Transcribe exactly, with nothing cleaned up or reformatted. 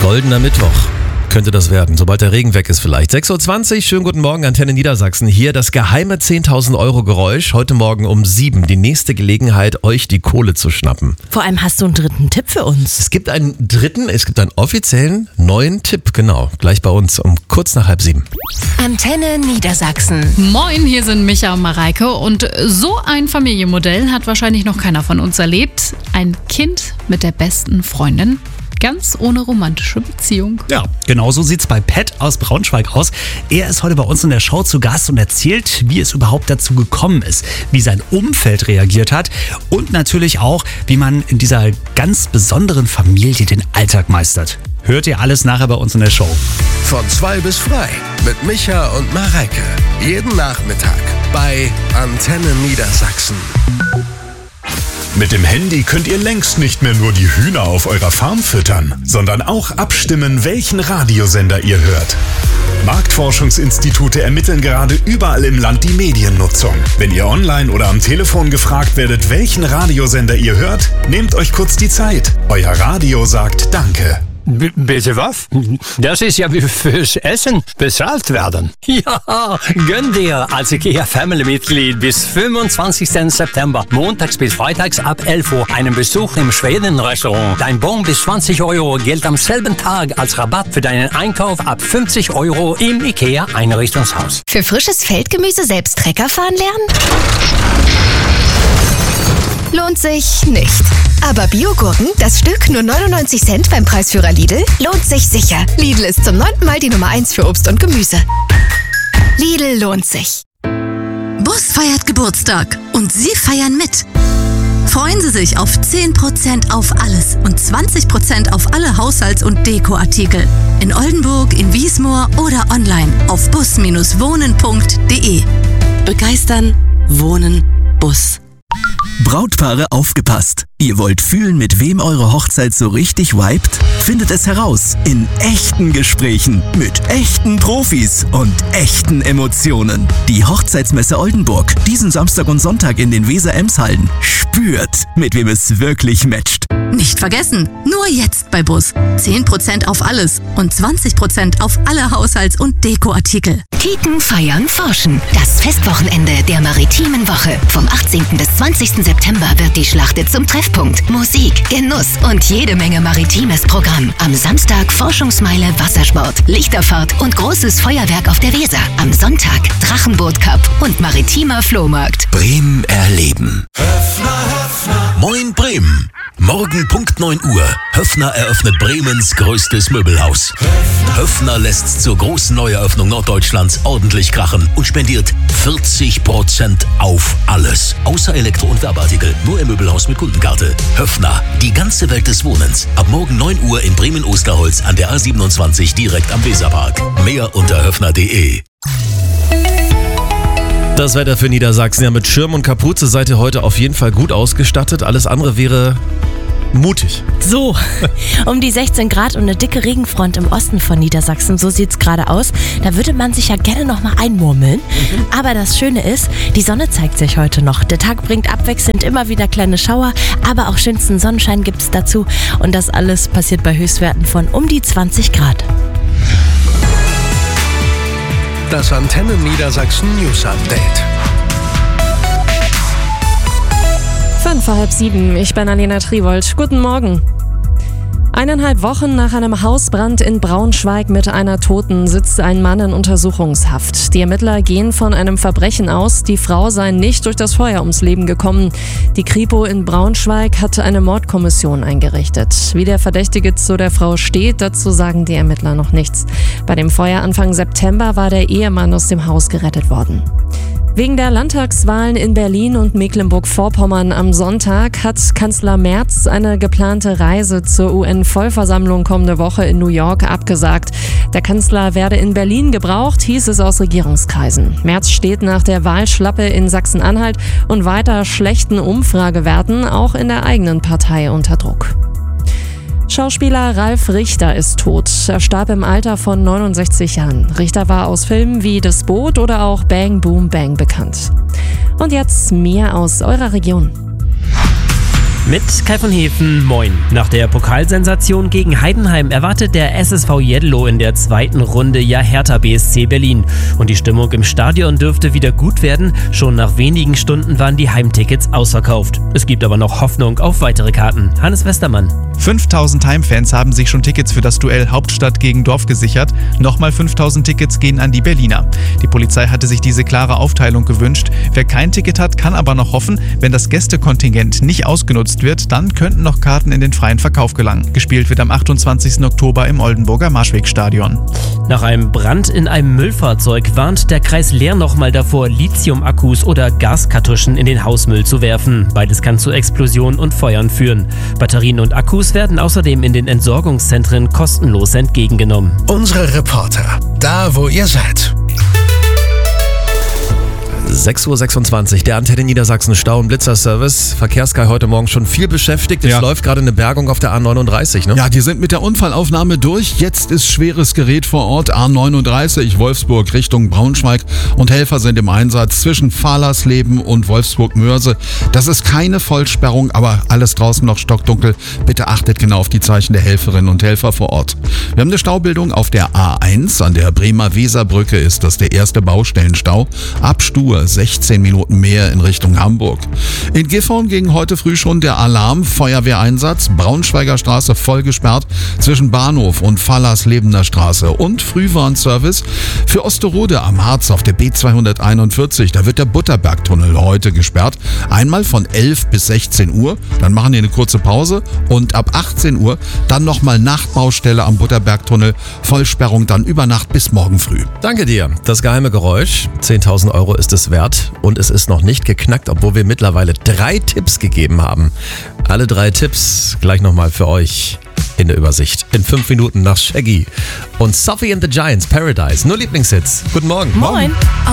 Goldener Mittwoch könnte das werden, sobald der Regen weg ist vielleicht. sechs Uhr zwanzig, schönen guten Morgen, Antenne Niedersachsen. Hier das geheime zehntausend Euro Geräusch. Heute Morgen um sieben. Die nächste Gelegenheit, euch die Kohle zu schnappen. Vor allem hast du einen dritten Tipp für uns. Es gibt einen dritten, es gibt einen offiziellen neuen Tipp, genau. Gleich bei uns um kurz nach halb sieben. Antenne Niedersachsen. Moin, hier sind Micha und Mareike. Und so ein Familienmodell hat wahrscheinlich noch keiner von uns erlebt. Ein Kind mit der besten Freundin. Ganz ohne romantische Beziehung. Ja, genau so sieht's bei Pat aus Braunschweig aus. Er ist heute bei uns in der Show zu Gast und erzählt, wie es überhaupt dazu gekommen ist, wie sein Umfeld reagiert hat und natürlich auch, wie man in dieser ganz besonderen Familie den Alltag meistert. Hört ihr alles nachher bei uns in der Show. Von zwei bis frei mit Micha und Mareike. Jeden Nachmittag bei Antenne Niedersachsen. Mit dem Handy könnt ihr längst nicht mehr nur die Hühner auf eurer Farm füttern, sondern auch abstimmen, welchen Radiosender ihr hört. Marktforschungsinstitute ermitteln gerade überall im Land die Mediennutzung. Wenn ihr online oder am Telefon gefragt werdet, welchen Radiosender ihr hört, nehmt euch kurz die Zeit. Euer Radio sagt Danke. B- bitte was? Das ist ja wie fürs Essen bezahlt werden. Ja, gönn dir als IKEA-Family-Mitglied bis fünfundzwanzigsten September, montags bis freitags ab elf Uhr, einen Besuch im Schweden-Restaurant. Dein Bon bis zwanzig Euro gilt am selben Tag als Rabatt für deinen Einkauf ab fünfzig Euro im IKEA-Einrichtungshaus. Für frisches Feldgemüse selbst Trecker fahren lernen? Lohnt sich nicht. Aber Biogurken, das Stück nur neunundneunzig Cent beim Preisführer Lidl, lohnt sich sicher. Lidl ist zum neunten Mal die Nummer eins für Obst und Gemüse. Lidl lohnt sich. Bus feiert Geburtstag und Sie feiern mit. Freuen Sie sich auf zehn Prozent auf alles und zwanzig Prozent auf alle Haushalts- und Dekoartikel. In Oldenburg, in Wiesmoor oder online auf bus Bindestrich wohnen Punkt de. Begeistern, wohnen, Bus. Brautpaare aufgepasst! Ihr wollt fühlen, mit wem eure Hochzeit so richtig vibet? Findet es heraus in echten Gesprächen mit echten Profis und echten Emotionen. Die Hochzeitsmesse Oldenburg, diesen Samstag und Sonntag in den Weser-Ems-Hallen. Spürt, mit wem es wirklich matcht. Nicht vergessen, nur jetzt bei Bus. zehn Prozent auf alles und zwanzig Prozent auf alle Haushalts- und Dekoartikel. Kicken, feiern, forschen. Das Festwochenende der Maritimen Woche. Vom achtzehnten bis zwanzigsten September wird die Schlachte zum Treffpunkt. Musik, Genuss und jede Menge maritimes Programm. Am Samstag Forschungsmeile Wassersport, Lichterfahrt und großes Feuerwerk auf der Weser. Am Sonntag Drachenboot Cup und maritimer Flohmarkt. Bremen erleben. Höffner, Höffner. Moin Bremen. Morgen Punkt neun Uhr. Höffner eröffnet Bremens größtes Möbelhaus. Höffner. Höffner lässt zur großen Neueröffnung Norddeutschlands ordentlich krachen und spendiert vierzig Prozent auf alles. Außer Elektro- und Werbeartikel. Nur im Möbelhaus mit Kundenkarte. Höffner, die ganze Welt des Wohnens. Ab morgen neun Uhr in Bremen-Osterholz an der A siebenundzwanzig direkt am Weserpark. Mehr unter höffner punkt de. Das Wetter für Niedersachsen. Ja, mit Schirm und Kapuze seid ihr heute auf jeden Fall gut ausgestattet. Alles andere wäre mutig. So, um die sechzehn Grad und eine dicke Regenfront im Osten von Niedersachsen, so sieht's gerade aus. Da würde man sich ja gerne noch mal einmurmeln. Mhm. Aber das Schöne ist, die Sonne zeigt sich heute noch. Der Tag bringt abwechselnd immer wieder kleine Schauer, aber auch schönsten Sonnenschein gibt's dazu. Und das alles passiert bei Höchstwerten von um die zwanzig Grad. Das Antenne Niedersachsen News Update. Fünf vor halb sieben, ich bin Alena Triwold. Guten Morgen. Eineinhalb Wochen nach einem Hausbrand in Braunschweig mit einer Toten sitzt ein Mann in Untersuchungshaft. Die Ermittler gehen von einem Verbrechen aus. Die Frau sei nicht durch das Feuer ums Leben gekommen. Die Kripo in Braunschweig hatte eine Mordkommission eingerichtet. Wie der Verdächtige zu der Frau steht, dazu sagen die Ermittler noch nichts. Bei dem Feuer Anfang September war der Ehemann aus dem Haus gerettet worden. Wegen der Landtagswahlen in Berlin und Mecklenburg-Vorpommern am Sonntag hat Kanzler Merz eine geplante Reise zur U N-Vollversammlung kommende Woche in New York abgesagt. Der Kanzler werde in Berlin gebraucht, hieß es aus Regierungskreisen. Merz steht nach der Wahlschlappe in Sachsen-Anhalt und weiter schlechten Umfragewerten auch in der eigenen Partei unter Druck. Schauspieler Ralf Richter ist tot. Er starb im Alter von neunundsechzig Jahren. Richter war aus Filmen wie Das Boot oder auch Bang Boom Bang bekannt. Und jetzt mehr aus eurer Region. Mit Kai von Hefen, moin. Nach der Pokalsensation gegen Heidenheim erwartet der S S V Jedlo in der zweiten Runde ja Hertha B S C Berlin. Und die Stimmung im Stadion dürfte wieder gut werden. Schon nach wenigen Stunden waren die Heimtickets ausverkauft. Es gibt aber noch Hoffnung auf weitere Karten. Hannes Westermann. fünftausend Heimfans haben sich schon Tickets für das Duell Hauptstadt gegen Dorf gesichert. Nochmal fünftausend Tickets gehen an die Berliner. Die Polizei hatte sich diese klare Aufteilung gewünscht. Wer kein Ticket hat, kann aber noch hoffen, wenn das Gästekontingent nicht ausgenutzt wird, dann könnten noch Karten in den freien Verkauf gelangen. Gespielt wird am achtundzwanzigsten Oktober im Oldenburger Marschwegstadion. Nach einem Brand in einem Müllfahrzeug warnt der Kreis Leer nochmal davor, Lithium-Akkus oder Gaskartuschen in den Hausmüll zu werfen. Beides kann zu Explosionen und Feuern führen. Batterien und Akkus werden außerdem in den Entsorgungszentren kostenlos entgegengenommen. Unsere Reporter, da wo ihr seid. sechs Uhr sechsundzwanzig, der Antenne Niedersachsen Stau- und Blitzerservice. Verkehrssky heute Morgen schon viel beschäftigt. Es Ja. läuft gerade eine Bergung auf der A neununddreißig, ne? Ja, die sind mit der Unfallaufnahme durch. Jetzt ist schweres Gerät vor Ort. A neununddreißig, Wolfsburg Richtung Braunschweig. Und Helfer sind im Einsatz zwischen Fahrlersleben und Wolfsburg-Mörse. Das ist keine Vollsperrung, aber alles draußen noch stockdunkel. Bitte achtet genau auf die Zeichen der Helferinnen und Helfer vor Ort. Wir haben eine Staubildung auf der A eins. An der Bremer Weserbrücke ist das der erste Baustellenstau. Ab Stur sechzehn Minuten mehr in Richtung Hamburg. In Gifhorn ging heute früh schon der Alarm, Feuerwehreinsatz, Braunschweiger Straße voll gesperrt zwischen Bahnhof und Fallerslebener Straße und Frühwarnservice für Osterode am Harz auf der B zweihunderteinundvierzig. Da wird der Butterbergtunnel heute gesperrt. Einmal von elf bis sechzehn Uhr, dann machen die eine kurze Pause und ab achtzehn Uhr dann nochmal Nachtbaustelle am Butterbergtunnel. Vollsperrung dann über Nacht bis morgen früh. Danke dir. Das geheime Geräusch, zehntausend Euro ist es wert und es ist noch nicht geknackt, obwohl wir mittlerweile drei Tipps gegeben haben. Alle drei Tipps gleich nochmal für euch in der Übersicht. In fünf Minuten nach Shaggy und Sophie and the Giants, Paradise. Nur Lieblingshits. Guten Morgen. Moin.